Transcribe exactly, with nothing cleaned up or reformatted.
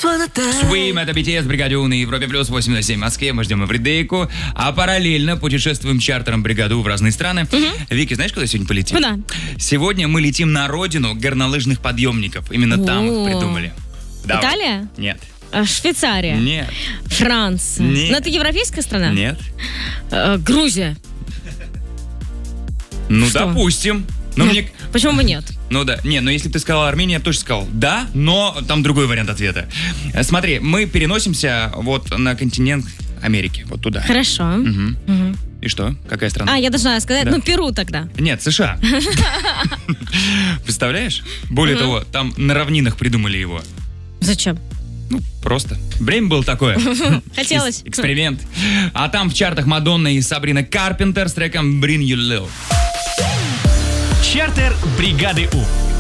Swim, это би ти эс, Бригаде У на Европе плюс восемь на семь в Москве. Мы ждем Эвридейку. А параллельно путешествуем чартером Бригаду в разные страны. Угу. Вики, знаешь, куда сегодня полетим? Куда? Сегодня мы летим на родину горнолыжных подъемников. Именно О-о-о. Там их придумали. Давай. Италия? Нет. Швейцария? Нет. Франция? Нет. Но это европейская страна? Нет. Э, Грузия? Ну, Что? допустим. Но ну, мне... Почему бы нет? Ну да, не, но если ты сказала Армения, я тоже сказал да, но там другой вариант ответа. Смотри, мы переносимся вот на континент Америки, вот туда. Хорошо. Угу. Угу. И что? Какая страна? А, я должна сказать, да. ну, Перу тогда. Нет, США. Представляешь? Более того, там на равнинах придумали его. Зачем? Ну, просто. Время было такое. Хотелось. Эксперимент. А там в чартах Мадонна и Сабрина Карпентер с треком Bring You Love. Чартер Бригады У.